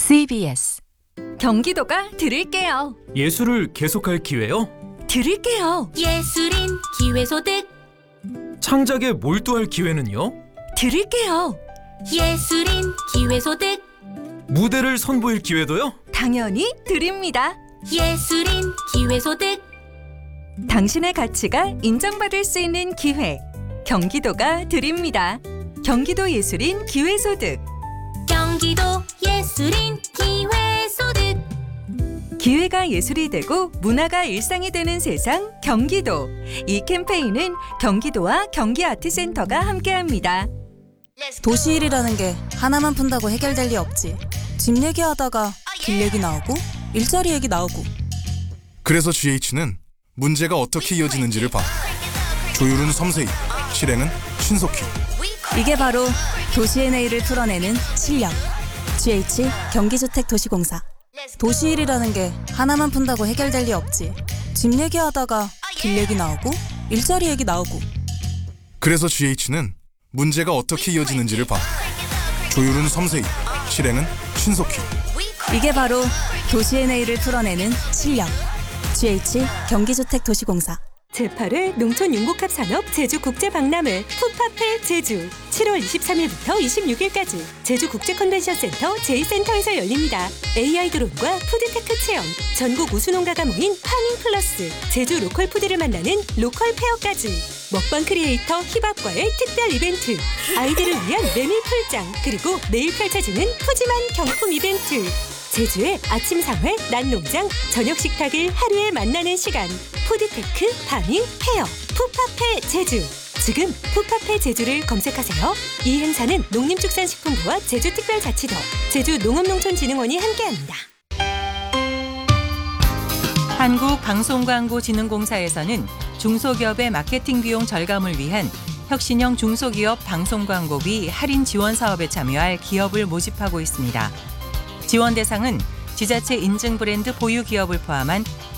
CBS 경기도가 드릴게요. 예술을 계속할 기회요? 드릴게요. 예술인 기회소득 창작에 몰두할 기회는요? 드릴게요. 예술인 기회소득 무대를 선보일 기회도요? 당연히 드립니다. 예술인 기회소득 당신의 가치가 인정받을 수 있는 기회. 경기도가 드립니다. 경기도 예술인 기회소득. 경기도 예술인 기회소득 기회가 예술이 되고 문화가 일상이 되는 세상 경기도. 이 캠페인은 경기도와 경기아트센터가 함께합니다. 도시일이라는 게 하나만 푼다고 해결될 리 없지. 집 얘기하다가 길 얘기 나오고 일자리 얘기 나오고. 그래서 GH는 문제가 어떻게 이어지는지를 봐. 조율은 섬세히, 실행은 신속히. 이게 바로 도시의 내일을 풀어내는 실력. GH 경기주택도시공사. 도시일이라는 게 하나만 푼다고 해결될 리 없지. 집 얘기하다가 길 얘기 나오고 일자리 얘기 나오고. 그래서 GH는 문제가 어떻게 이어지는지를 봐. 조율은 섬세히, 실행은 신속히. 이게 바로 도시의 내일을 풀어내는 실력. GH 경기주택도시공사. 제8회 농촌융복합산업 제주국제박람회 푸파페 제주 7월 23일부터 26일까지 제주국제컨벤션센터 제2센터에서 열립니다. AI 드론과 푸드테크 체험, 전국 우수농가가 모인 파밍 플러스, 제주 로컬 푸드를 만나는 로컬 페어까지 먹방 크리에이터 힙합과의 특별 이벤트, 아이들을 위한 메밀 풀장, 그리고 내일 펼쳐지는 푸짐한 경품 이벤트. 제주의 아침 상회, 낮 농장, 저녁 식탁을 하루에 만나는 시간. 푸드테크, 파밍, 페어, 푸파페 제주. 지금 푸파페 제주를 검색하세요. 이 행사는 농림축산식품부와 제주특별자치도, 제주농업농촌진흥원이 함께합니다. 한국방송광고진흥공사에서는 중소기업의 마케팅 비용 절감을 위한 혁신형 중소기업 방송광고비 할인 지원 사업에 참여할 기업을 모집하고 있습니다. 지원 대상은 지자체 인증 브랜드 보유 기업을 포함한